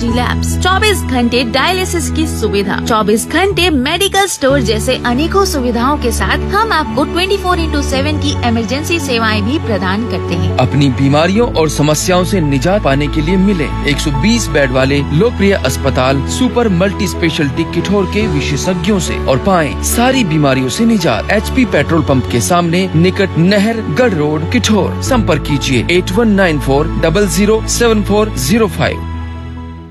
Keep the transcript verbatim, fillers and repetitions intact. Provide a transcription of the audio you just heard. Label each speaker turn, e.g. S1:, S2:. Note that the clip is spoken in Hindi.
S1: मल्टी लैब्स, चौबीस घंटे डायलिसिस की सुविधा, चौबीस घंटे मेडिकल स्टोर जैसे अनेकों सुविधाओं के साथ हम आपको चौबीस इंटू सात की इमरजेंसी सेवाएं भी प्रदान करते हैं।
S2: अपनी बीमारियों और समस्याओं से निजात पाने के लिए मिले एक सौ बीस बेड वाले लोकप्रिय अस्पताल सुपर मल्टी स्पेशलिटी किठौर के विशेषज्ञों से और पाएं सारी बीमारियों से निजात। एचपी पेट्रोल पंप के सामने निकट नहर गढ़ रोड किठौर। संपर्क कीजिए eight one nine four double zero seven four zero five.